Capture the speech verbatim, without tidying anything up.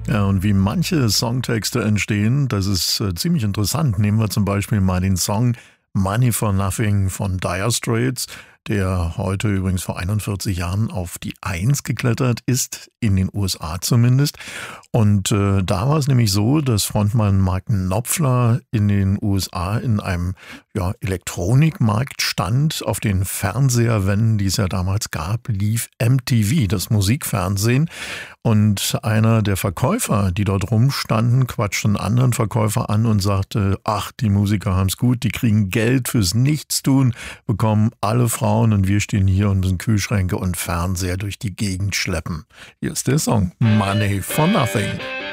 Ja, und wie manche Songtexte entstehen, das ist äh, ziemlich interessant. Nehmen wir zum Beispiel mal den Song Money for Nothing von Dire Straits, der heute übrigens vor einundvierzig Jahren auf die Eins geklettert ist, in den U S A zumindest. Und äh, da war es nämlich so, dass Frontmann Mark Knopfler in den U S A in einem ja, Elektronikmarkt stand. Auf den Fernseherwänden, die es ja damals gab, lief M T V, das Musikfernsehen. Und einer der Verkäufer, die dort rumstanden, quatschte einen anderen Verkäufer an und sagte, ach, die Musiker haben's gut, die kriegen Geld fürs Nichtstun, bekommen alle Frauen und wir stehen hier und sind Kühlschränke und Fernseher durch die Gegend schleppen. Hier ist der Song Money for Nothing.